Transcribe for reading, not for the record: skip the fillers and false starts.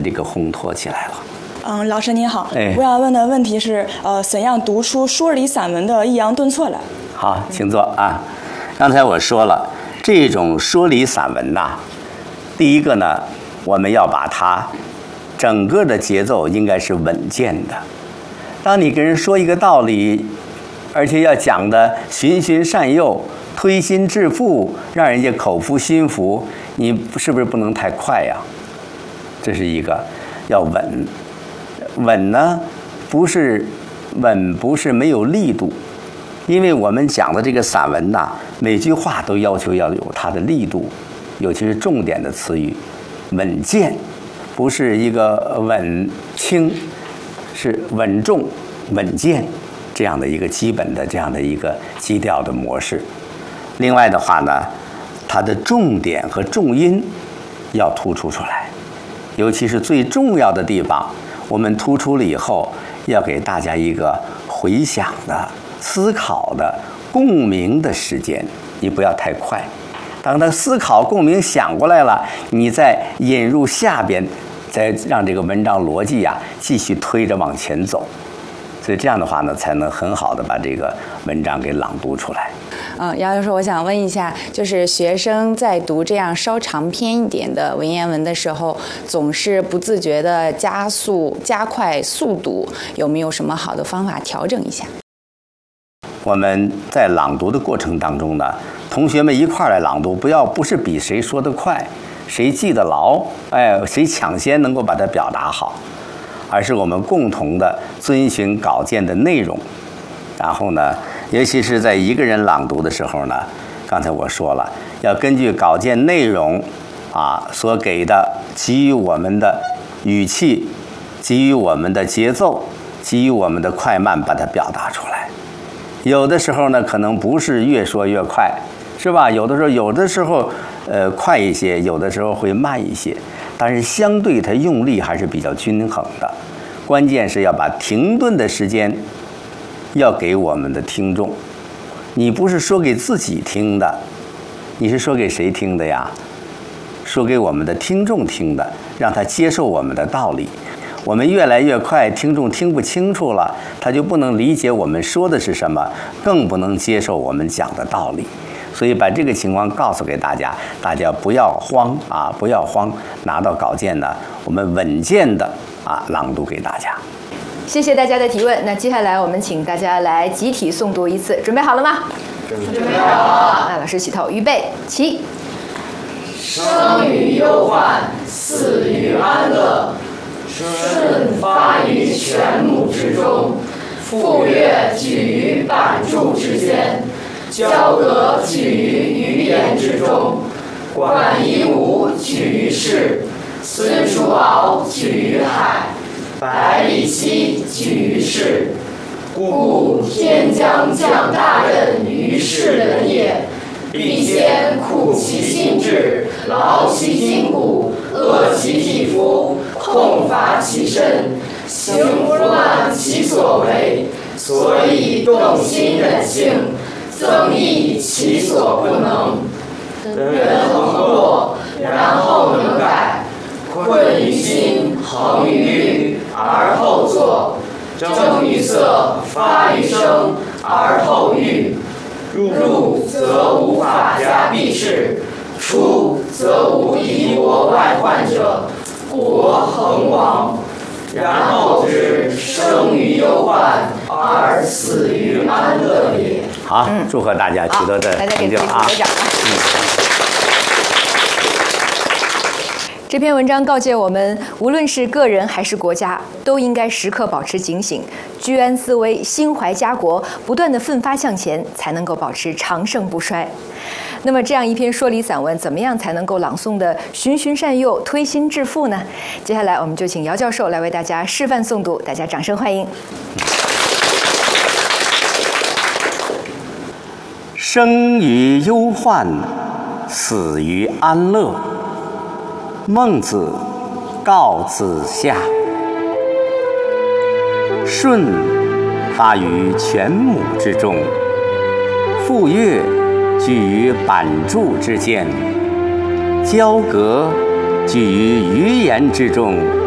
这个烘托起来了。 老师您好，我要问的问题是，怎样读出说理散文的抑扬顿挫来？ 好，请坐啊。刚才我说了，这种说理散文呐，第一个呢，我们要把它整个的节奏应该是稳健的。当你跟人说一个道理，而且要讲的循循善诱、推心置腹，让人家口服心服，你是不是不能太快呀？这是一个，要稳。稳呢，不是没有力度，因为我们讲的这个散文呐，每句话都要求要有它的力度，尤其是重点的词语，稳健，不是一个稳轻，是稳重、稳健这样的一个基本的这样的一个基调的模式。另外的话呢，它的重点和重音要突出出来，尤其是最重要的地方。我们突出了以后，要给大家一个回想的、思考的、共鸣的时间，你不要太快。当他思考、共鸣想过来了，你再引入下边，再让这个文章逻辑呀继续推着往前走。所以这样的话呢，才能很好的把这个文章给朗读出来。 姚教授，我想问一下，就是学生在读这样稍长篇一点的文言文的时候，总是不自觉的加快速度，有没有什么好的方法调整一下？ 我们在朗读的过程当中呢，同学们一块儿来朗读，不是比谁说得快，谁记得牢，谁抢先能够把它表达好，而是我们共同的遵循稿件的内容。然后呢，尤其是在一个人朗读的时候呢，刚才我说了，要根据稿件内容所给的，给予我们的语气，给予我们的节奏，给予我们的快慢，把它表达出来。有的时候呢，可能不是越说越快，是吧？有的时候快一些，有的时候会慢一些，但是相对它用力还是比较均衡的。关键是要把停顿的时间要给我们的听众。你不是说给自己听的，你是说给谁听的呀？说给我们的听众听的，让他接受我们的道理。我们越来越快，听众听不清楚了，他就不能理解我们说的是什么，更不能接受我们讲的道理。所以把这个情况告诉给大家，大家不要慌不要慌，拿到稿件呢，我们稳健的朗读给大家。 谢谢大家的提问。那接下来我们请大家来集体诵读一次，准备好了吗？准备好了。那老师起头，预备起。 生于忧患，死于安乐。舜发于泉母之中，傅说举于板柱之间，交葛举于鱼盐之中，管夷吾举于市，孙叔敖举于海，百里奚举于市。故天将降大任于世人也，必先苦其心志，劳其筋骨，饿其体肤，空乏其身，行不乱其所为，所以动心忍性，增益其所不能。人恒过，然后能改，困于心，恒于虑，而后作。正于色，发于声，而后喻。入则无法家必士，出则无敌国外患者，国恒亡。然后之生于忧患，而死于安乐也。 好，祝贺大家取得的成就啊！ 这篇文章告诫我们，无论是个人还是国家，都应该时刻保持警醒，居安思危，心怀家国，不断地奋发向前，才能够保持长盛不衰。那么，这样一篇说理散文，怎么样才能够朗诵的循循善诱、推心置腹呢？接下来，我们就请姚教授来为大家示范诵读，大家掌声欢迎。 生于忧患，死于安乐。孟子告子夏。舜发于泉母之中，傅说举于板柱之间，交葛举于鱼盐之中，